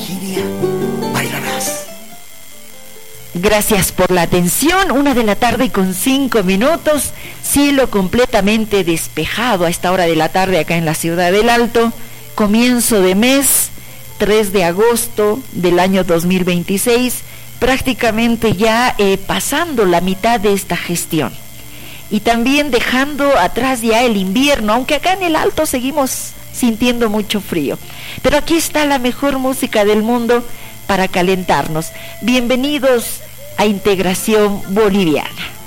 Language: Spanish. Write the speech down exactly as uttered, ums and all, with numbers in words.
Virginia, bailarás. Gracias por la atención. Una de la tarde con cinco minutos. Cielo completamente despejado a esta hora de la tarde acá en la ciudad del Alto. Comienzo de mes, tres de agosto del año dos mil veintiséis. Prácticamente ya eh, pasando la mitad de esta gestión. Y también dejando atrás ya el invierno, aunque acá en el Alto seguimos sintiendo mucho frío. Pero aquí está la mejor música del mundo para calentarnos. Bienvenidos a Integración Boliviana.